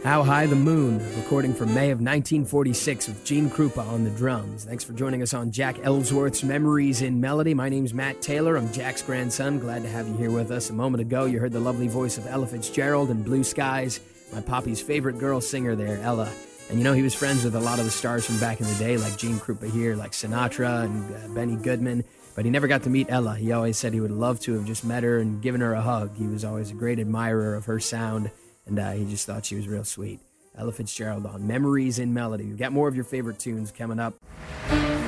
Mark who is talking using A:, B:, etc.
A: How High the Moon, recording from May of 1946 with Gene Krupa on the drums. Thanks for joining us on Jack Ellsworth's Memories in Melody. My name's Matt Taylor. I'm Jack's grandson. Glad to have you here with us. A moment ago, you heard the lovely voice of Ella Fitzgerald in Blue Skies, my poppy's favorite girl singer there, Ella. And you know, he was friends with a lot of the stars from back in the day, like Gene Krupa here, like Sinatra and Benny Goodman. But he never got to meet Ella. He always said he would love to have just met her and given her a hug. He was always a great admirer of her sound. And he just thought she was real sweet. Ella Fitzgerald on Memories in Melody. We've got more of your favorite tunes coming up.